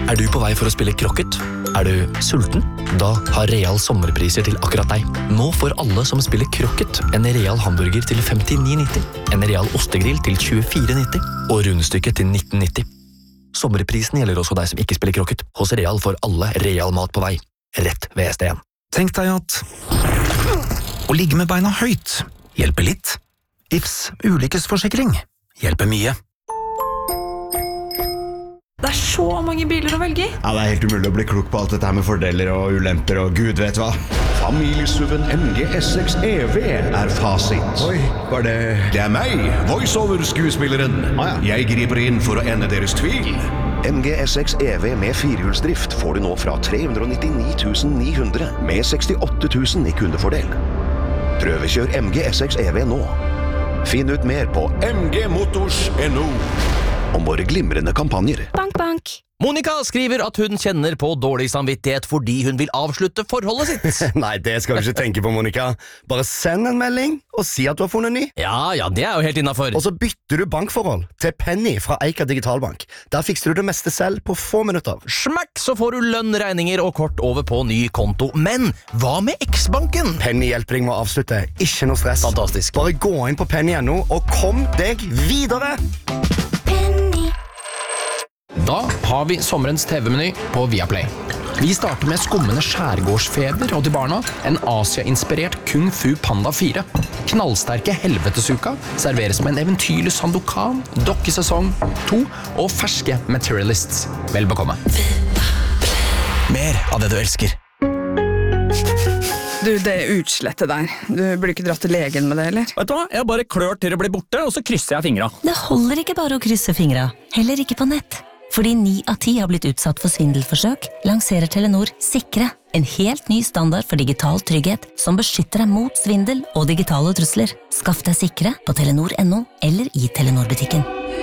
Er du på vei for å spille krokket? Er du sulten? Da har Real sommerpriser til akkurat deg. Nå får alle som spiller krokket en Real hamburger til 59,90, en Real ostegrill til 24,90 og rundstykket til 19,90. Sommerprisen gjelder også deg som ikke spiller krokket. Hos Real får alle Real mat på vei. Rett ved SD1. Tenk deg at å ligge med beina høyt hjelper litt. Ifs ulykkesforsikring hjelper mye. Det så mange biler å velge i. Ja, det helt umulig å bli klok på alt dette her med fordeler og ulemper og gud vet hva. Familiesuven MG S6 EV fasit. Oi, var det... Det meg, voiceover-skuespilleren. Jeg griper inn for å ende deres tvil. MG S6 EV med firehjulsdrift får du nå fra 399 900 med 68 000 i kundefordel. Prøvekjør MG S6 EV nå. Finn ut mer på mgmotors.no. om våre glimrende kampanjer. Bank, bank. Monica skriver at hun kjenner på dårlig samvittighet fordi hun vil avslutte forholdet sitt. Nei, det skal du ikke tenke på, Monica. Bare send en melding og si at du har funnet ny. Ja, det er jo helt innenfor. Og så bytter du bankforhold til Penny fra Eika Digitalbank. Der fikser du det meste selv på få minutter. Smakk, så får du lønn, regninger og kort over på ny konto. Men hva med X-banken? Penny hjelper deg med å avslutte. Ikke noe stress. Fantastisk. Bare gå inn på penny.no og kom deg videre! Da har vi sommerens TV-meny på Viaplay. Vi starter med skummende skjærgårdsfeber og til barna en Asia-inspirert Kung Fu Panda 4. Knallsterke helvetesuka serveres med en eventyrlig Sandokan, dokkesesong 2 og ferske Materialists. Vel bekomme. Mer av det du elsker. Du, det utslettet der. Du burde ikke dratt til legen med det, eller? Vet du hva? Jeg bare klør til det blir borte, og så krysser jeg fingra. Det holder ikke bare å krysse fingra, heller ikke på nett. Fordi 9 av 10 har blitt utsatt for svindelforsøk, lanserer Telenor Sikre, en helt ny standard for digital trygghet som beskytter deg mot svindel og digitale trusler. Skaff deg Sikre på telenor.no eller i Telenor-butikken.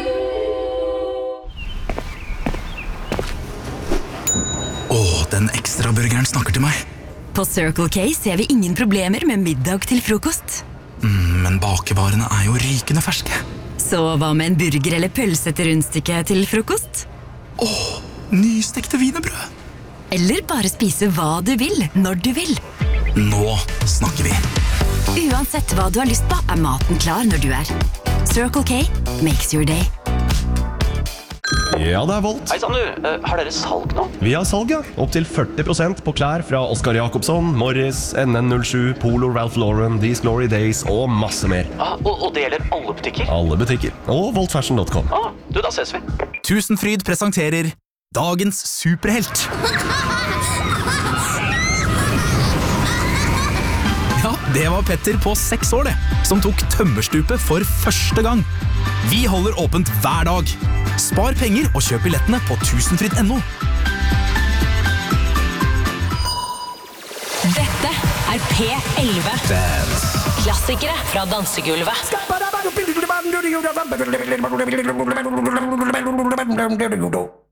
Den ekstra burgeren snakker til meg. På Circle K ser vi ingen problemer med middag til frokost. Men bakevarene er jo rykende ferske. Så hva med en burger eller pølse til rundstykke til frokost? Nystekte wienerbrød. Eller bare spise hva du vil, når du vil. Nå snakker vi. Uansett hva du har lyst på, er maten klar når du er. Circle K makes your day. Ja, det er Volt. Hei sann du, har dere salg nå? Vi har salg, ja. Opp til 40% på klær fra Oscar Jakobsson, Morris, NN07, Polo, Ralph Lauren, These Glory Days og masse mer. Og det gjelder alle butikker? Alle butikker. Og voltfashion.com. Da ses vi. Tusenfryd presenterer Dagens superhelt. Ja, det var Petter på 6 år det, som tok tømmerstupet for første gang. Vi holder åpent hver dag. Spar penger og kjøp billettene på tusenfryd.no. Dette er P11. Klassikere fra dansegulvet.